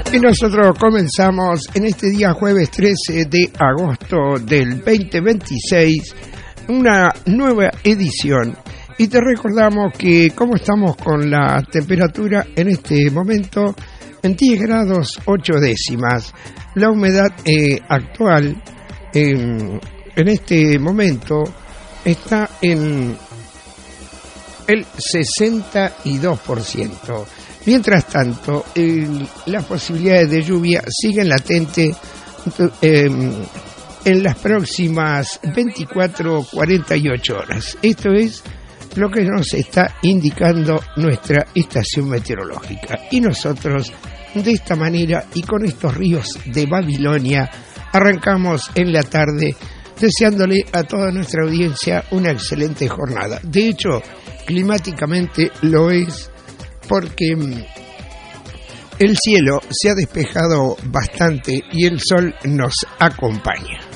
Y nosotros comenzamos en este día jueves 13 de agosto del 2026 una nueva edición. Y te recordamos que como estamos con la temperatura en este momento en 10 grados 8 décimas, la humedad actual en este momento está en el 62%. Mientras tanto, las posibilidades de lluvia siguen latentes en las próximas 24-48 horas. Esto es lo que nos está indicando nuestra estación meteorológica. Y nosotros, de esta manera y con estos ríos de Babilonia, arrancamos en la tarde deseándole a toda nuestra audiencia una excelente jornada. De hecho, climáticamente lo es, porque el cielo se ha despejado bastante y el sol nos acompaña.